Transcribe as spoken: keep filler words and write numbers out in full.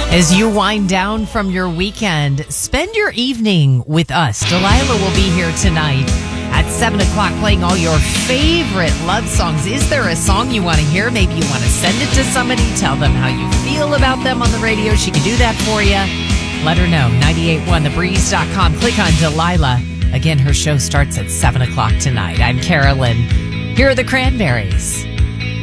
As you wind down from your weekend, spend your evening with us. Delilah will be here tonight at seven o'clock playing all your favorite love songs. Is there a song you want to hear? Maybe you want to send it to somebody, tell them how you feel about them on the radio. She can do that for you. Let her know. ninety-eight point one the breeze dot com. Click on Delilah. Again, her show starts at seven o'clock tonight. I'm Carolyn. Here are the Cranberries.